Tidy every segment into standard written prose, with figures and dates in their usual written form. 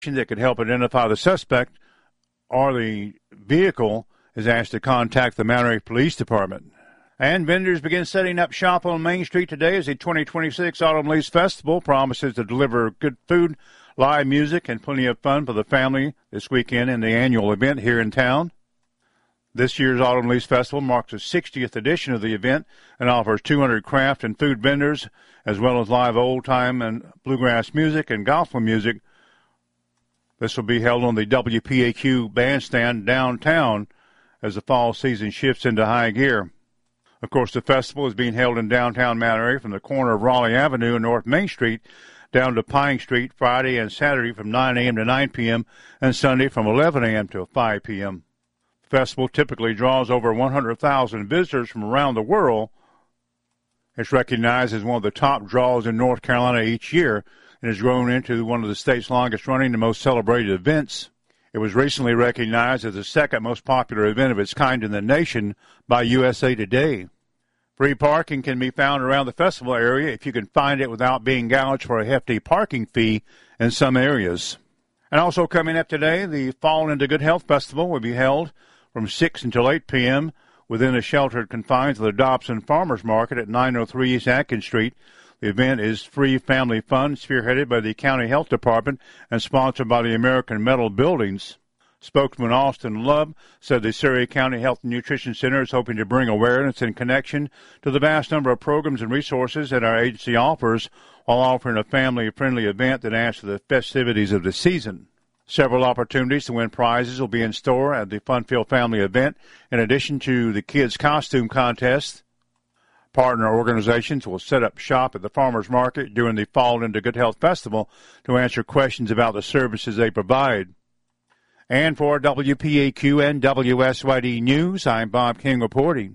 that could help identify the suspect or the vehicle is asked to contact the Mount Airy Police Department. And vendors begin setting up shop on Main Street today as the 2026 Autumn Leaves Festival promises to deliver good food, live music, and plenty of fun for the family this weekend in the annual event here in town. This year's Autumn Leaves Festival marks the 60th edition of the event and offers 200 craft and food vendors, as well as live old-time and bluegrass music and gospel music. This will be held on the WPAQ bandstand downtown as the fall season shifts into high gear. Of course, the festival is being held in downtown Mount Airy from the corner of Raleigh Avenue and North Main Street down to Pine Street Friday and Saturday from 9 a.m. to 9 p.m. and Sunday from 11 a.m. to 5 p.m. The festival typically draws over 100,000 visitors from around the world. It's recognized as one of the top draws in North Carolina each year and has grown into one of the state's longest-running and most celebrated events. It was recently recognized as the second most popular event of its kind in the nation by USA Today. Free parking can be found around the festival area if you can find it without being gouged for a hefty parking fee in some areas. And also coming up today, the Fall into Good Health Festival will be held from 6 until 8 p.m. within the sheltered confines of the Dobson Farmers Market at 903 East Atkins Street. The event is free family fun, spearheaded by the County Health Department and sponsored by the American Metal Buildings. Spokesman Austin Love said the Surrey County Health and Nutrition Center is hoping to bring awareness and connection to the vast number of programs and resources that our agency offers while offering a family-friendly event that adds to the festivities of the season. Several opportunities to win prizes will be in store at the Fun-Filled Family event, in addition to the Kids Costume Contest. Partner organizations will set up shop at the farmers market during the Fall into Good Health Festival to answer questions about the services they provide. And for WPAQ and WSYD News, I'm Bob King reporting.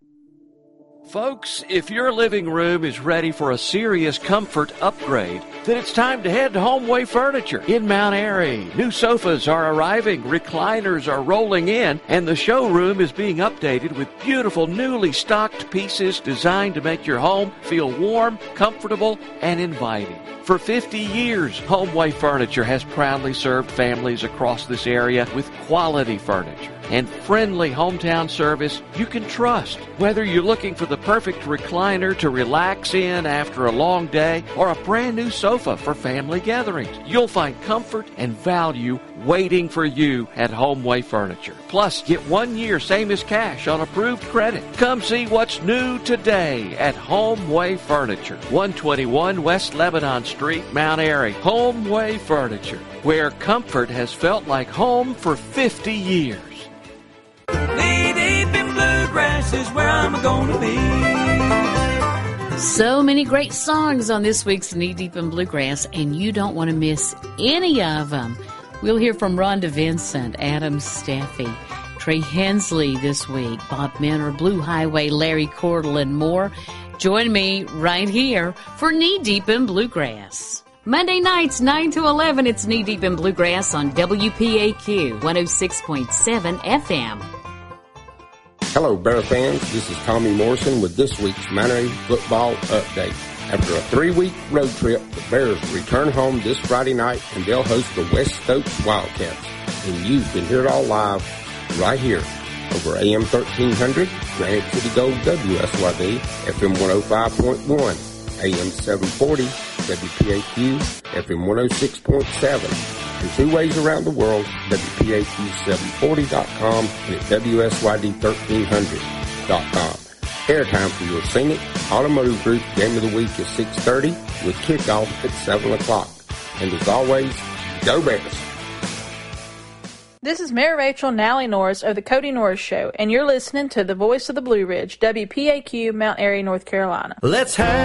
Folks, if your living room is ready for a serious comfort upgrade, then it's time to head to HomeWay Furniture in Mount Airy. New sofas are arriving, recliners are rolling in, and the showroom is being updated with beautiful newly stocked pieces designed to make your home feel warm, comfortable, and inviting. For 50 years, HomeWay Furniture has proudly served families across this area with quality furniture and friendly hometown service you can trust. Whether you're looking for the perfect recliner to relax in after a long day or a brand new sofa for family gatherings, you'll find comfort and value waiting for you at HomeWay Furniture. Plus, get 1 year same as cash on approved credit. Come see what's new today at HomeWay Furniture, 121 West Lebanon Street, Mount Airy. HomeWay Furniture, where comfort has felt like home for 50 years. Knee deep in bluegrass is where I'm gonna be. So many great songs on this week's Knee Deep in Bluegrass, and you don't want to miss any of them. We'll hear from Rhonda Vincent, Adam Staffy, Trey Hensley this week, Bob Minner, Blue Highway, Larry Cordell, and more. Join me right here for Knee Deep in Bluegrass. Monday nights, 9 to 11, it's Knee Deep in Bluegrass on WPAQ 106.7 FM. Hello, Bear fans. This is Tommy Morrison with this week's Mount Airy Football Update. After a 3-week road trip, the Bears return home this Friday night, and they'll host the West Stokes Wildcats. And you can hear it all live right here over AM 1300, Granite City Gold WSYD, FM 105.1, AM 740, WPAQ, FM 106.7. And 2 ways around the world, WPAQ740.com and at WSYD1300.com. Airtime for your Scenic Automotive Group Game of the Week is 6:30 with kickoff at 7 o'clock. And as always, go Bears! This is Mary Rachel Nally Norris of the Cody Norris Show, and you're listening to the Voice of the Blue Ridge, WPAQ, Mount Airy, North Carolina. Let's have